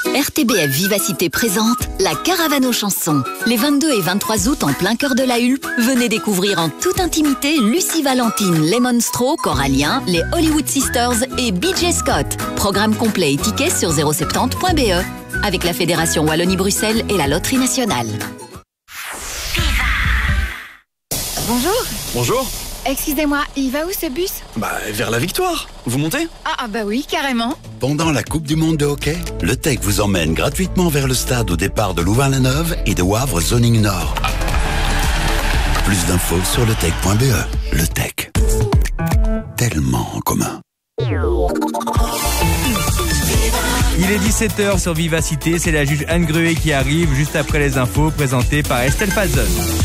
RTBF Vivacité présente la Caravane aux chansons. Les 22 et 23 août, en plein cœur de la Hulpe, venez découvrir en toute intimité Lucie Valentine, les Monstro, Corallien, les Hollywood Sisters et BJ Scott. Programme complet et tickets sur 070.be avec la Fédération Wallonie-Bruxelles et la Loterie Nationale. Bonjour. Bonjour. Excusez-moi, il va où ce bus ? Vers la victoire. Vous montez ? Ah bah oui, carrément. Pendant la Coupe du Monde de hockey, le TEC vous emmène gratuitement vers le stade au départ de Louvain-la-Neuve et de Wavre Zoning Nord. Plus d'infos sur letec.be. Le TEC. Tellement en commun. Il est 17h sur Vivacité, c'est la juge Anne Gruet qui arrive juste après les infos présentées par Estelle Falzon.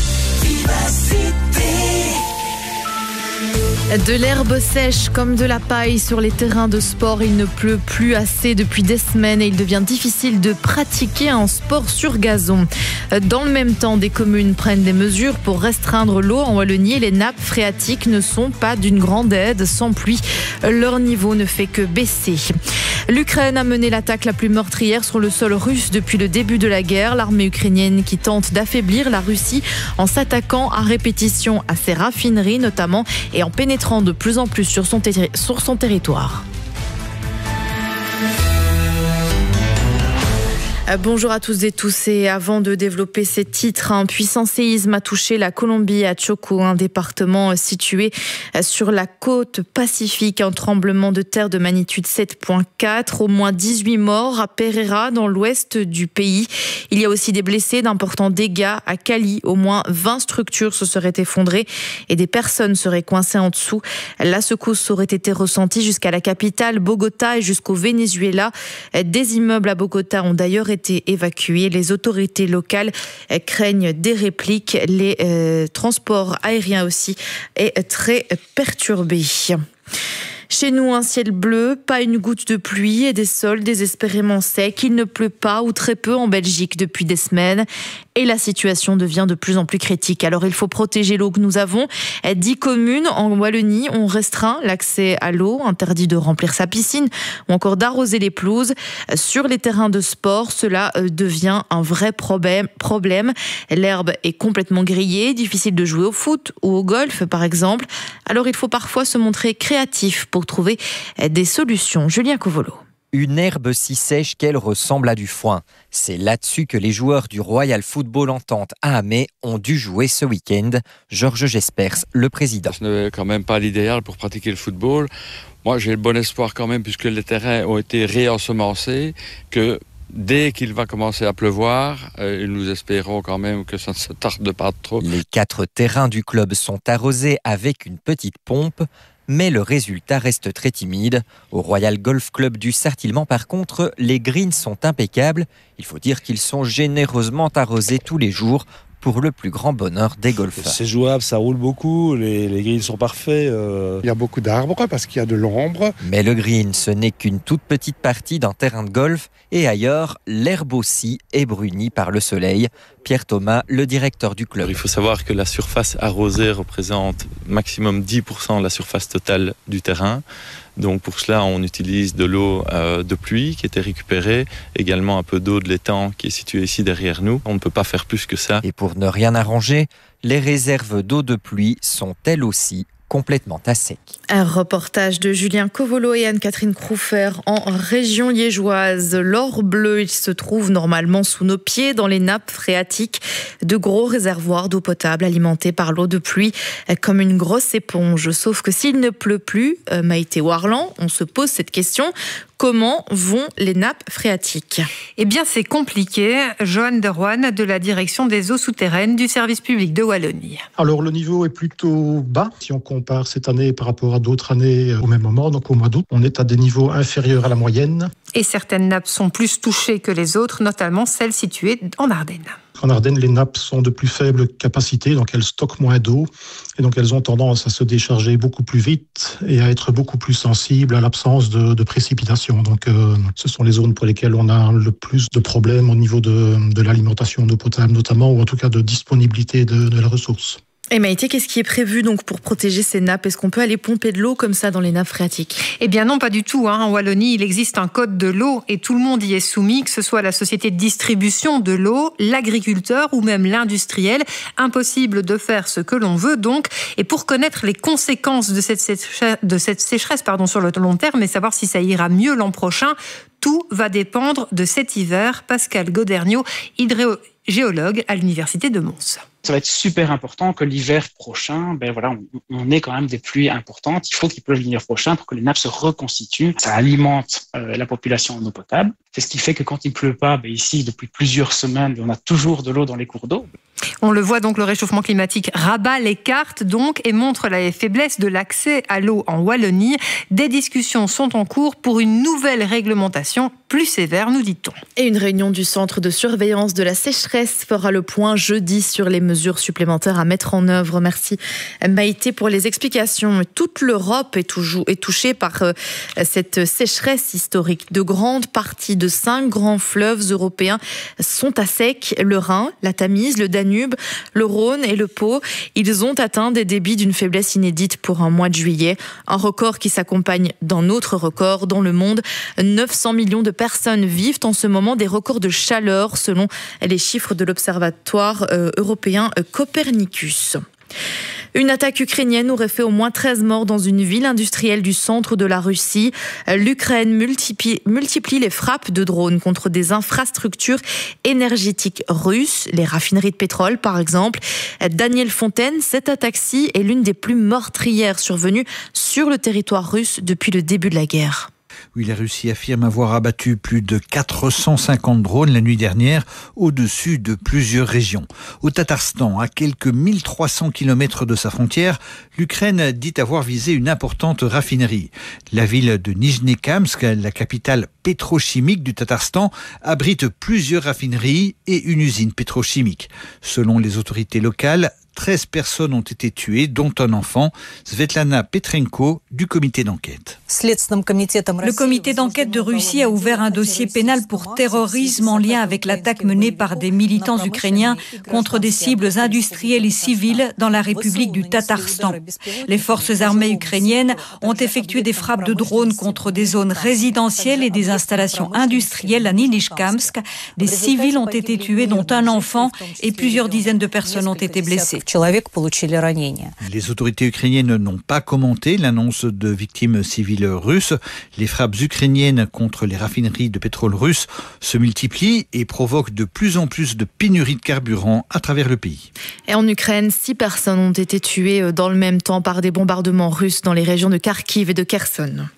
De l'herbe sèche comme de la paille sur les terrains de sport. Il ne pleut plus assez depuis des semaines et il devient difficile de pratiquer un sport sur gazon. Dans le même temps, des communes prennent des mesures pour restreindre l'eau en Wallonie et les nappes phréatiques ne sont pas d'une grande aide. Sans pluie, leur niveau ne fait que baisser. L'Ukraine a mené l'attaque la plus meurtrière sur le sol russe depuis le début de la guerre. L'armée ukrainienne qui tente d'affaiblir la Russie en s'attaquant à répétition à ses raffineries notamment et en pénétrant de plus en plus sur son territoire. Bonjour à tous et tous, et avant de développer ces titres, un puissant séisme a touché la Colombie à Choco, un département situé sur la côte pacifique. Un tremblement de terre de magnitude 7.4, au moins 18 morts à Pereira dans l'ouest du pays. Il y a aussi des blessés, d'importants dégâts à Cali. Au moins 20 structures se seraient effondrées et des personnes seraient coincées en dessous. La secousse aurait été ressentie jusqu'à la capitale Bogota et jusqu'au Venezuela. Des immeubles à Bogota ont d'ailleurs été évacués. Les autorités locales craignent des répliques. Les transports aériens aussi est très perturbé. Chez nous, un ciel bleu, pas une goutte de pluie et des sols désespérément secs. Il ne pleut pas ou très peu en Belgique depuis des semaines et la situation devient de plus en plus critique. Alors il faut protéger l'eau que nous avons. 10 communes en Wallonie ont restreint l'accès à l'eau, interdit de remplir sa piscine ou encore d'arroser les pelouses. Sur les terrains de sport, cela devient un vrai problème. L'herbe est complètement grillée, difficile de jouer au foot ou au golf par exemple. Alors il faut parfois se montrer créatif pour trouver des solutions. Julien Covolo. Une herbe si sèche qu'elle ressemble à du foin. C'est là-dessus que les joueurs du Royal Football Entente à Amé ont dû jouer ce week-end. Georges Jespers, le président. Ce n'est quand même pas l'idéal pour pratiquer le football. Moi, j'ai le bon espoir quand même, puisque les terrains ont été réensemencés, que dès qu'il va commencer à pleuvoir, nous espérons quand même que ça ne se tarde pas trop. Les 4 terrains du club sont arrosés avec une petite pompe. Mais le résultat reste très timide. Au Royal Golf Club du Sartillement, par contre, les greens sont impeccables. Il faut dire qu'ils sont généreusement arrosés tous les jours pour le plus grand bonheur des golfeurs. C'est jouable, ça roule beaucoup, les greens sont parfaits. Il y a beaucoup d'arbres parce qu'il y a de l'ombre. Mais le green, ce n'est qu'une toute petite partie d'un terrain de golf. Et ailleurs, l'herbe aussi est brunie par le soleil. Pierre Thomas, le directeur du club. Il faut savoir que la surface arrosée représente maximum 10% de la surface totale du terrain. Donc pour cela, on utilise de l'eau de pluie qui était récupérée, également un peu d'eau de l'étang qui est située ici derrière nous. On ne peut pas faire plus que ça. Et pour ne rien arranger, les réserves d'eau de pluie sont elles aussi complètement à sec. Un reportage de Julien Covolo et Anne-Catherine Croufer en région liégeoise. L'or bleu, il se trouve normalement sous nos pieds dans les nappes phréatiques. De gros réservoirs d'eau potable alimentés par l'eau de pluie comme une grosse éponge. Sauf que s'il ne pleut plus, Maïté Warland, on se pose cette question. Comment vont les nappes phréatiques ? Eh bien, c'est compliqué. Joanne de Rouen, de la direction des eaux souterraines du service public de Wallonie. Alors, le niveau est plutôt bas. Si on compare cette année par rapport à d'autres années au même moment, donc au mois d'août, on est à des niveaux inférieurs à la moyenne. Et certaines nappes sont plus touchées que les autres, notamment celles situées en Ardennes. En Ardennes, les nappes sont de plus faible capacité, donc elles stockent moins d'eau. Et donc elles ont tendance à se décharger beaucoup plus vite et à être beaucoup plus sensibles à l'absence de précipitations. Donc ce sont les zones pour lesquelles on a le plus de problèmes au niveau de l'alimentation d'eau potable notamment, ou en tout cas de disponibilité de la ressource. Et Maïté, qu'est-ce qui est prévu donc pour protéger ces nappes ? Est-ce qu'on peut aller pomper de l'eau comme ça dans les nappes phréatiques ? Eh bien non, pas du tout. En Wallonie, il existe un code de l'eau et tout le monde y est soumis, que ce soit la société de distribution de l'eau, l'agriculteur ou même l'industriel. Impossible de faire ce que l'on veut donc. Et pour connaître les conséquences de cette sécheresse sur le long terme et savoir si ça ira mieux l'an prochain, tout va dépendre de cet hiver. Pascal Goderniot, hydrogéologue à l'université de Mons. Ça va être super important que l'hiver prochain, on ait quand même des pluies importantes. Il faut qu'il pleuve l'hiver prochain pour que les nappes se reconstituent. Ça alimente la population en eau potable. C'est ce qui fait que quand il pleut pas, ici, depuis plusieurs semaines, on a toujours de l'eau dans les cours d'eau. On le voit donc, le réchauffement climatique rabat les cartes donc et montre la faiblesse de l'accès à l'eau en Wallonie. Des discussions sont en cours pour une nouvelle réglementation plus sévère, nous dit-on. Et une réunion du centre de surveillance de la sécheresse fera le point jeudi sur les mesures supplémentaires à mettre en œuvre. Merci Maïté pour les explications. Toute l'Europe est touchée par cette sécheresse historique. De grandes parties de 5 grands fleuves européens sont à sec. Le Rhin, la Tamise, le Danube, le Rhône et le Pô. Ils ont atteint des débits d'une faiblesse inédite pour un mois de juillet. Un record qui s'accompagne d'un autre record dans le monde. 900 millions de personnes vivent en ce moment des records de chaleur selon les chiffres de l'Observatoire européen Copernicus. Une attaque ukrainienne aurait fait au moins 13 morts dans une ville industrielle du centre de la Russie. L'Ukraine multiplie les frappes de drones contre des infrastructures énergétiques russes, les raffineries de pétrole par exemple. Daniel Fontaine, cette attaque-ci est l'une des plus meurtrières survenues sur le territoire russe depuis le début de la guerre. Oui, la Russie affirme avoir abattu plus de 450 drones la nuit dernière au-dessus de plusieurs régions. Au Tatarstan, à quelques 1300 km de sa frontière, l'Ukraine dit avoir visé une importante raffinerie. La ville de Nijnekamsk, la capitale pétrochimique du Tatarstan, abrite plusieurs raffineries et une usine pétrochimique. Selon les autorités locales, 13 personnes ont été tuées, dont un enfant. Svetlana Petrenko, du comité d'enquête. Le comité d'enquête de Russie a ouvert un dossier pénal pour terrorisme en lien avec l'attaque menée par des militants ukrainiens contre des cibles industrielles et civiles dans la République du Tatarstan. Les forces armées ukrainiennes ont effectué des frappes de drones contre des zones résidentielles et des installations industrielles à Nijnekamsk. Des civils ont été tués, dont un enfant, et plusieurs dizaines de personnes ont été blessées. Les autorités ukrainiennes n'ont pas commenté l'annonce de victimes civiles russes. Les frappes ukrainiennes contre les raffineries de pétrole russes se multiplient et provoquent de plus en plus de pénuries de carburant à travers le pays. Et en Ukraine, 6 personnes ont été tuées dans le même temps par des bombardements russes dans les régions de Kharkiv et de Kherson.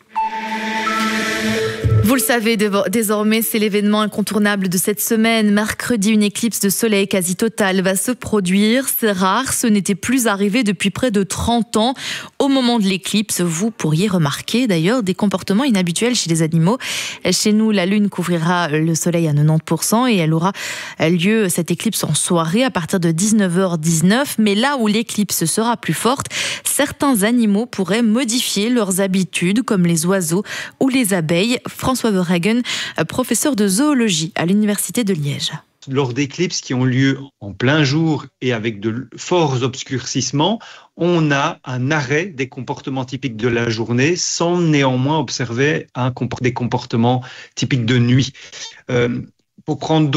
Vous le savez, désormais, c'est l'événement incontournable de cette semaine. Mercredi, une éclipse de soleil quasi totale va se produire. C'est rare, ce n'était plus arrivé depuis près de 30 ans. Au moment de l'éclipse, vous pourriez remarquer d'ailleurs des comportements inhabituels chez les animaux. Chez nous, la lune couvrira le soleil à 90% et elle aura lieu, cette éclipse, en soirée à partir de 19h19. Mais là où l'éclipse sera plus forte, certains animaux pourraient modifier leurs habitudes, comme les oiseaux ou les abeilles. François Verhagen, professeur de zoologie à l'Université de Liège. Lors d'éclipses qui ont lieu en plein jour et avec de forts obscurcissements, on a un arrêt des comportements typiques de la journée sans néanmoins observer des comportements typiques de nuit. Pour prendre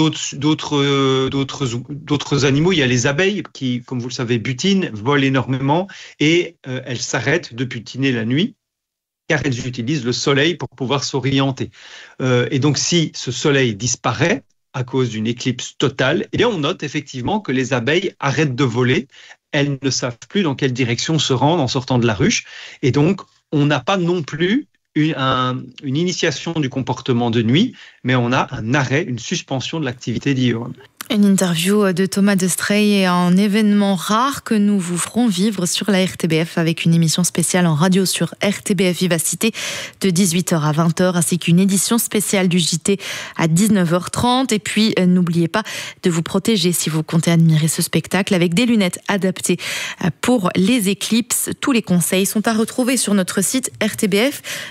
d'autres animaux, il y a les abeilles qui, comme vous le savez, butinent, volent énormément et elles s'arrêtent de butiner la nuit, car elles utilisent le soleil pour pouvoir s'orienter. Et donc, si ce soleil disparaît à cause d'une éclipse totale, eh bien, on note effectivement que les abeilles arrêtent de voler. Elles ne savent plus dans quelle direction se rendre en sortant de la ruche. Et donc, on n'a pas non plus une initiation du comportement de nuit, mais on a un arrêt, une suspension de l'activité diurne. Une interview de Thomas Destrey et un événement rare que nous vous ferons vivre sur la RTBF avec une émission spéciale en radio sur RTBF Vivacité de 18h à 20h ainsi qu'une édition spéciale du JT à 19h30. Et puis, n'oubliez pas de vous protéger si vous comptez admirer ce spectacle avec des lunettes adaptées pour les éclipses. Tous les conseils sont à retrouver sur notre site rtbf.be.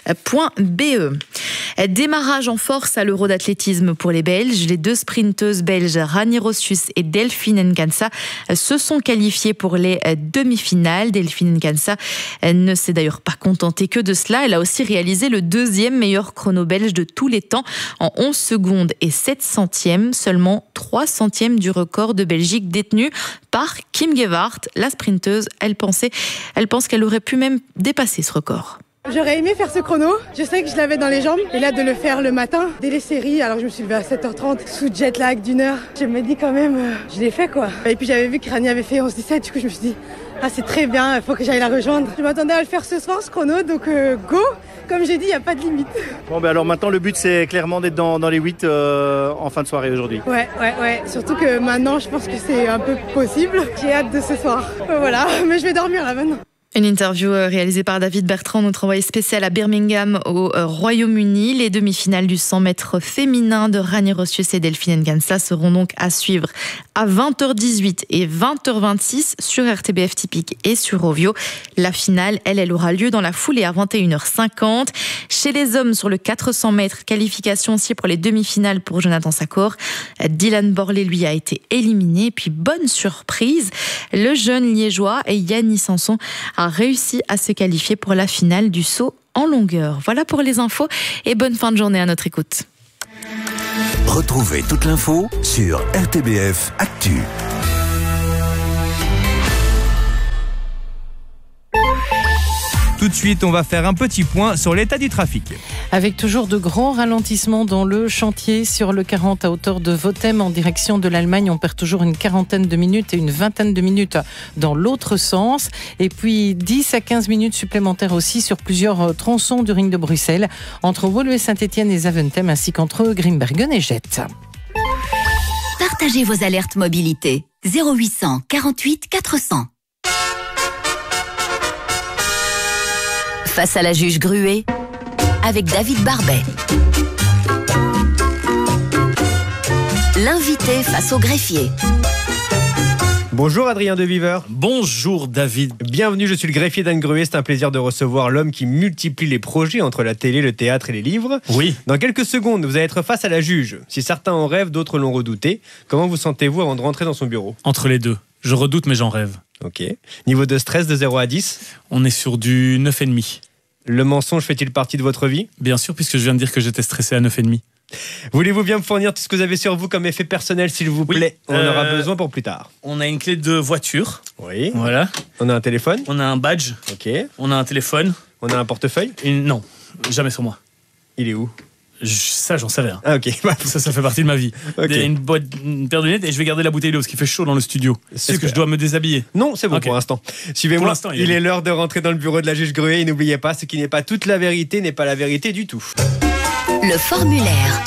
Démarrage en force à l'Euro d'athlétisme pour les Belges. Les 2 sprinteuses belges Rani Rossius et Delphine Nkansa se sont qualifiées pour les demi-finales. Delphine Nkansa ne s'est d'ailleurs pas contentée que de cela. Elle a aussi réalisé le 2e meilleur chrono belge de tous les temps en 11 secondes et 7 centièmes, seulement 3 centièmes du record de Belgique détenu par Kim Gewart. La sprinteuse, elle pense qu'elle aurait pu même dépasser ce record. J'aurais aimé faire ce chrono, je sais que je l'avais dans les jambes, et là de le faire le matin, dès les séries, alors je me suis levée à 7h30, sous jet lag d'1 heure, je me dis quand même, je l'ai fait quoi. Et puis j'avais vu que Rani avait fait 11-17, du coup je me suis dit, c'est très bien, il faut que j'aille la rejoindre. Je m'attendais à le faire ce soir ce chrono, donc go. Comme j'ai dit, il n'y a pas de limite. Bon, alors maintenant, le but, c'est clairement d'être dans les 8 en fin de soirée aujourd'hui. Ouais. Surtout que maintenant, je pense que c'est un peu possible. J'ai hâte de ce soir. Voilà, mais je vais dormir là maintenant. Une interview réalisée par David Bertrand, notre envoyé spécial à Birmingham au Royaume-Uni. Les demi-finales du 100 mètres féminin de Rani Rossius et Delphine Nkansa seront donc à suivre à 20h18 et 20h26 sur RTBF Typique et sur Rovio. La finale, elle aura lieu dans la foulée à 21h50. Chez les hommes, sur le 400 mètres, qualification aussi pour les demi-finales pour Jonathan Sakor. Dylan Borlée, lui, a été éliminé. Puis, bonne surprise, le jeune liégeois Yannis Sanson a réussi à se qualifier pour la finale du saut en longueur. Voilà pour les infos et bonne fin de journée à notre écoute. Retrouvez toute l'info sur RTBF Actu. Tout de suite, on va faire un petit point sur l'état du trafic. Avec toujours de grands ralentissements dans le chantier sur le 40 à hauteur de Votem en direction de l'Allemagne. On perd toujours une quarantaine de minutes et une vingtaine de minutes dans l'autre sens. Et puis 10 à 15 minutes supplémentaires aussi sur plusieurs tronçons du ring de Bruxelles, entre Woluwe-Saint-Étienne et Zaventem, ainsi qu'entre Grimbergen et Jette. Partagez vos alertes mobilité. 0800 48 400. Face à la juge Gruet, avec David Barbet. L'invité face au greffier. Bonjour Adrien De Viveur. Bonjour David. Bienvenue, je suis le greffier d'Anne Gruet. C'est un plaisir de recevoir l'homme qui multiplie les projets entre la télé, le théâtre et les livres. Oui. Dans quelques secondes, vous allez être face à la juge. Si certains en rêvent, d'autres l'ont redouté. Comment vous sentez-vous avant de rentrer dans son bureau ? Entre les deux. Je redoute mais j'en rêve. Ok. Niveau de stress de 0 à 10 ? On est sur du 9,5. Le mensonge fait-il partie de votre vie ? Bien sûr, puisque je viens de dire que j'étais stressé à 9,5. Voulez-vous bien me fournir tout ce que vous avez sur vous comme effet personnel, s'il vous plaît ? On en aura besoin pour plus tard. On a une clé de voiture. Oui. Voilà. On a un téléphone. On a un badge. Ok. On a un téléphone. On a un portefeuille. Non, jamais sur moi. Il est où ? Ça, j'en savais rien. Ah, ok. Ça fait partie de ma vie. Okay. Une paire de lunettes et je vais garder la bouteille d'eau parce qu'il fait chaud dans le studio. Est-ce que je dois me déshabiller ? Non, c'est bon pour l'instant. Suivez-moi. Pour l'instant, il est l'heure de rentrer dans le bureau de la juge Gruet. Et n'oubliez pas, ce qui n'est pas toute la vérité n'est pas la vérité du tout. Le formulaire.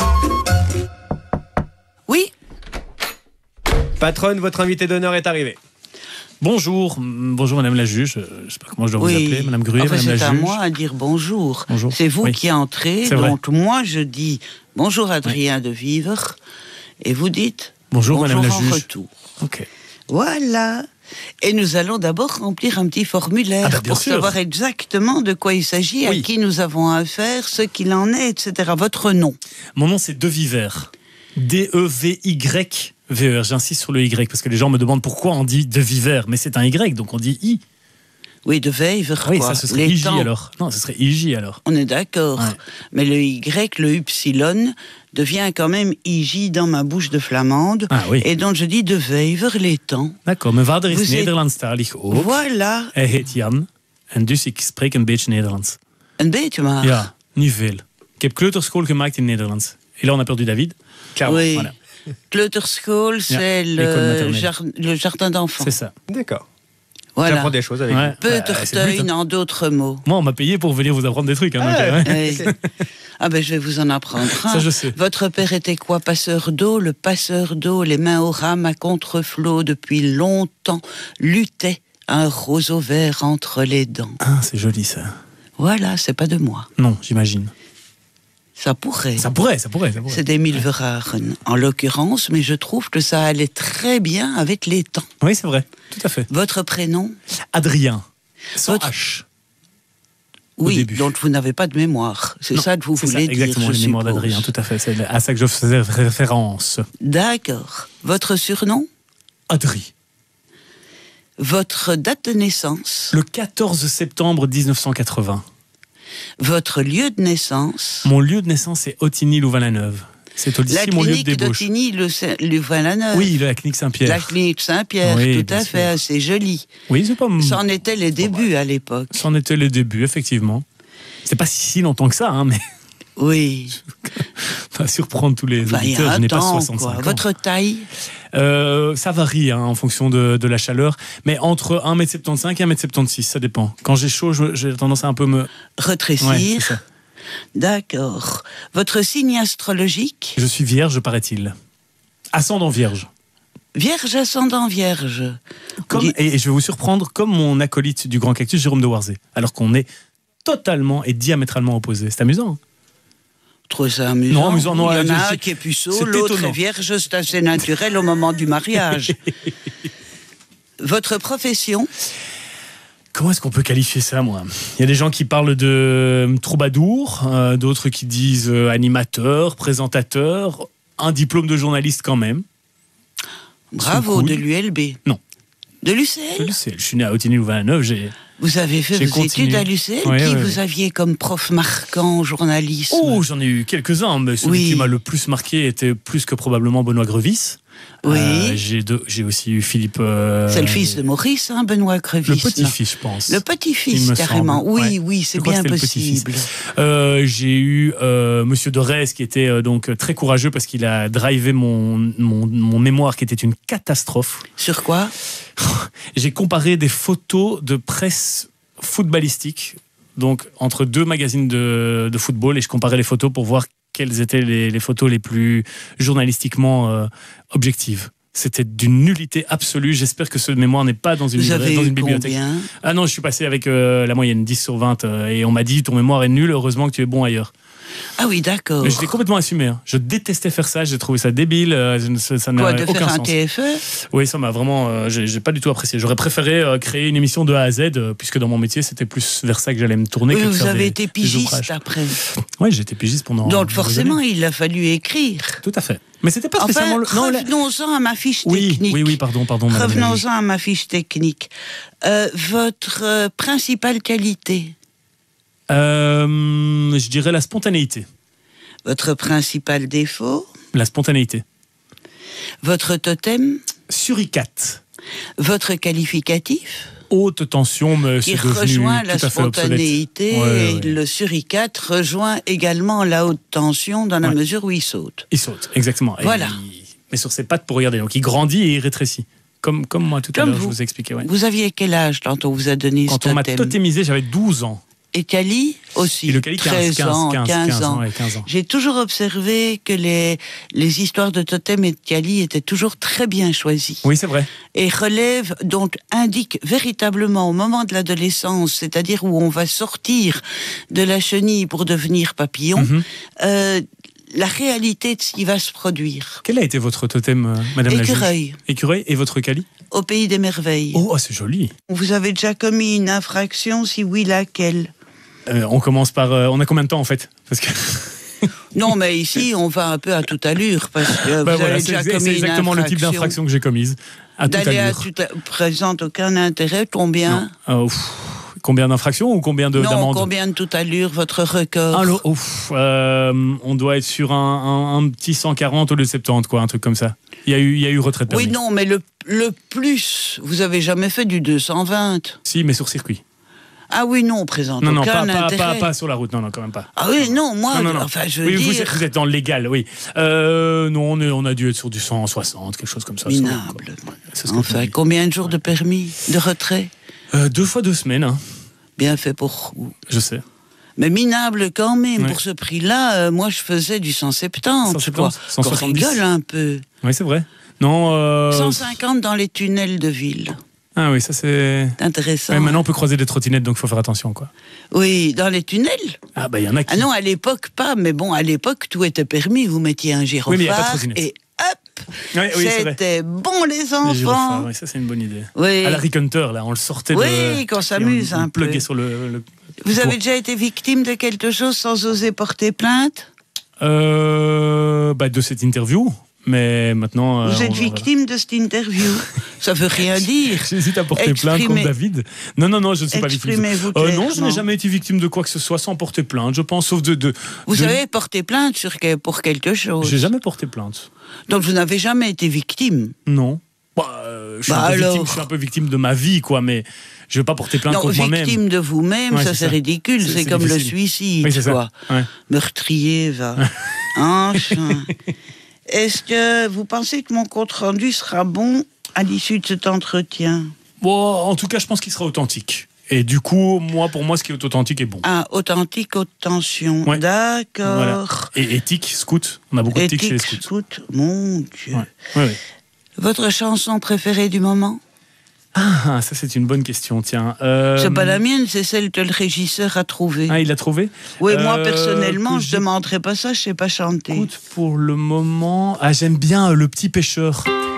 Oui. Patronne, votre invité d'honneur est arrivé. Bonjour madame la juge, je ne sais pas comment je dois vous appeler, madame Gruet, madame la juge. C'est à moi à dire bonjour. C'est vous qui entrez, donc moi je dis bonjour Adrien De Viveur, et vous dites bonjour madame la en juge. retour. Ok. Voilà. Et nous allons d'abord remplir un petit formulaire pour savoir exactement de quoi il s'agit, à qui nous avons affaire, ce qu'il en est, etc. Votre nom ? Mon nom c'est De Viveur. D-E-V-Y-V-E-R. J'insiste sur le Y parce que les gens me demandent pourquoi on dit De Viveur, mais c'est un Y, donc on dit I. Oui, De Viveur. Oui, ça ce serait IJ alors. Non, ce serait IJ alors. On est d'accord. Ouais. Mais le Y, le Y devient quand même IJ dans ma bouche de flamande. Ah, oui. Et donc je dis De Viveur l'étang. D'accord, mijn vader is Nederlandstalig ook. Voilà. Hij heet Jan. En dus ik spreek een beetje Nederlands. Een beetje maar? Ja, niet veel. Ik heb kleuterschool gemaakt in Nederlands. Et là, on a perdu David. Clairement. Oui. Voilà. Kleuterschool, c'est le jardin d'enfants. C'est ça. D'accord. Voilà. J'apprends des choses avec vous. Peutertuin, en d'autres mots. Moi, on m'a payé pour venir vous apprendre des trucs. Hein, oui. Ah ben, je vais vous en apprendre. Ça, je sais. Votre père était quoi ? Passeur d'eau. Le passeur d'eau, les mains aux rames à contre-flot, depuis longtemps, luttait un roseau vert entre les dents. Ah, c'est joli, ça. Voilà, c'est pas de moi. Non, j'imagine. Ça pourrait. Ça pourrait. C'est d'Émile Verhaeren, en l'occurrence, mais je trouve que ça allait très bien avec les temps. Oui, c'est vrai, tout à fait. Votre prénom ? Adrien, sans H. Oui, donc vous n'avez pas de mémoire. C'est ça que vous voulez dire, exactement, les mémoires d'Adrien, tout à fait. C'est à ça que je faisais référence. D'accord. Votre surnom? Adri. Votre date de naissance? Le 14 septembre 1980. Votre lieu de naissance? Mon lieu de naissance, c'est Ottigny-Louvain-la-Neuve. C'est aussi mon lieu de débauche. La clinique d'Ottigny-Louvain-la-Neuve. Oui, la clinique Saint-Pierre. La clinique Saint-Pierre, oui, tout à fait, assez jolie. Oui, c'est pas... C'en était les débuts à l'époque. C'en était les débuts, effectivement. C'est pas si longtemps que ça, hein, mais... Oui. Pas surprendre tous les auditeurs, je n'ai pas 65 ans. Votre taille? Ça varie en fonction de la chaleur, mais entre 1m75 et 1m76, ça dépend. Quand j'ai chaud, j'ai tendance à un peu me... Rétrécir. Ouais, c'est ça. D'accord. Votre signe astrologique? Je suis vierge, paraît-il. Ascendant vierge. Vierge, ascendant vierge. Et je vais vous surprendre, comme mon acolyte du Grand Cactus, Jérôme de Warzé, alors qu'on est totalement et diamétralement opposés. C'est amusant. Trop ça amusant. Non, amusant, non. Il y en a un qui est puceau, l'autre est vierge, c'est assez naturel au moment du mariage. Votre profession? Comment est-ce qu'on peut qualifier ça, moi? Il y a des gens qui parlent de troubadour, d'autres qui disent animateur, présentateur, un diplôme de journaliste quand même. Bravo, de l'ULB? Non. De l'UCL? De l'UCL. Je suis né à Ottigny-Louvain-la-Neuve. Vous avez fait vos études à l'UCL? Qui vous aviez comme prof marquant en journalisme? Oh, j'en ai eu quelques-uns, mais celui qui m'a le plus marqué était plus que probablement Benoît Grevis. Oui. J'ai aussi eu Philippe... C'est le fils de Maurice, Benoît Grevis. Le petit-fils, je pense. Le petit-fils, carrément. Semble. Oui, c'est bien possible. J'ai eu Monsieur Dorès, qui était donc très courageux parce qu'il a drivé mon mémoire, qui était une catastrophe. Sur quoi? J'ai comparé des photos de presse footballistique, donc entre deux magazines de football, et je comparais les photos pour voir quelles étaient les photos les plus journalistiquement objectives. C'était d'une nullité absolue. J'espère que ce mémoire n'est pas dans une bibliothèque. Ah non, je suis passé avec la moyenne, 10 sur 20. Et on m'a dit, ton mémoire est nul, heureusement que tu es bon ailleurs. Ah oui, d'accord. Mais j'étais complètement assumé. Je détestais faire ça, j'ai trouvé ça débile. Ça n'a aucun sens. Faire un TFE? Oui, ça m'a vraiment... j'ai pas du tout apprécié. J'aurais préféré créer une émission de A à Z, puisque dans mon métier, c'était plus vers ça que j'allais me tourner. Oui, vous avez été pigiste après. Oui, j'ai été pigiste pendant... Donc forcément, il a fallu écrire. Tout à fait. Mais c'était pas spécialement... Revenons-en à ma fiche technique. Oui, pardon. Revenons-en à ma fiche technique. Votre principale qualité? Je dirais la spontanéité. Votre principal défaut? La spontanéité. Votre totem? Suricate. Votre qualificatif? Haute tension, mais qui rejoint la spontanéité, et le suricate rejoint également la haute tension dans la mesure où il saute. Il saute, exactement. Voilà. Mais sur ses pattes pour regarder. Donc il grandit et il rétrécit. Comme moi tout à l'heure, je vous ai expliqué. Ouais. Vous aviez quel âge quand on vous a donné ce totem? Quand on m'a totémisé, j'avais 12 ans. Et Cali aussi. Et le Cali, 15 ans. J'ai toujours observé que les histoires de totem et de Cali étaient toujours très bien choisies. Oui, c'est vrai. Et relèvent, donc indiquent véritablement au moment de l'adolescence, c'est-à-dire où on va sortir de la chenille pour devenir papillon, la réalité de ce qui va se produire. Quel a été votre totem, Madame la juge ? Écureuil. Écureuil. Et votre Cali ? Au pays des merveilles. Oh, c'est joli. Vous avez déjà commis une infraction? Si oui, laquelle? On commence par... on a combien de temps, en fait? Parce que... Non, mais ici, on va un peu à toute allure, parce que vous avez déjà commis une infraction. C'est exactement le type d'infraction que j'ai commise. D'aller à toute allure. Présente aucun intérêt. Combien? Combien d'infractions ou combien d'amendes? Non, combien de toute allure, votre record? Alors, on doit être sur un petit 140 au lieu de 70, quoi, un truc comme ça. Il y a eu retrait de permis. Oui, non, mais le plus, vous avez jamais fait du 220? Si, mais sur circuit. Ah oui, non, présente aucun intérêt. Pas sur la route, non, quand même pas. Ah oui, non, moi, non. Enfin, je veux dire... Vous êtes dans le légal, oui. Non, on a dû être sur du 160, quelque chose comme ça. Minable. Enfin, combien de jours de permis, de retrait? 2 fois 2 semaines. Hein. Bien fait pour vous. Je sais. Mais minable quand même, pour ce prix-là, moi je faisais du 170, 170 170. On rigole un peu. Oui, c'est vrai. Non, 150 dans les tunnels de ville. Ah oui, ça c'est... intéressant. Ouais, maintenant on peut croiser des trottinettes, donc il faut faire attention, quoi. Oui, dans les tunnels. Ah bah il y en a qui... Ah non, à l'époque pas, mais bon, à l'époque tout était permis, vous mettiez un gyrophare, mais il y a pas de trottinette. Et hop, c'était bon les enfants. Oui, ça c'est une bonne idée. Oui. À la Rick Hunter, là, on le sortait oui, qu'on s'amuse un peu. Plugué sur le Vous avez déjà été victime de quelque chose sans oser porter plainte? De cette interview. Mais maintenant... Vous êtes victime de cette interview. Ça veut rien dire. J'hésite à porter plainte contre David. Non, je ne suis pas victime. Exprimez-vous non, je n'ai jamais été victime de quoi que ce soit sans porter plainte, je pense, sauf Vous avez porté plainte pour quelque chose? J'ai jamais porté plainte. Donc vous n'avez jamais été victime? Non. Je suis un peu victime de ma vie, quoi, mais je ne vais pas porter plainte contre moi-même. Victime de vous-même, ça c'est ridicule. C'est comme difficile. Le suicide, oui, quoi. Ouais. Meurtrier, va. Enfin. Est-ce que vous pensez que mon compte-rendu sera bon à l'issue de cet entretien? En tout cas, je pense qu'il sera authentique. Et du coup, pour moi, ce qui est authentique est bon. Ah, authentique, haute tension. Ouais. D'accord. Voilà. Et éthique, scout. On a beaucoup d'éthique chez les scouts. Mon Dieu. Ouais. Votre chanson préférée du moment? Ah, ça c'est une bonne question, tiens. C'est pas la mienne, c'est celle que le régisseur a trouvée. Ah, il l'a trouvée? Oui, moi personnellement, je demanderais pas ça, je sais pas chanter. Écoute, pour le moment, j'aime bien Le Petit Pêcheur.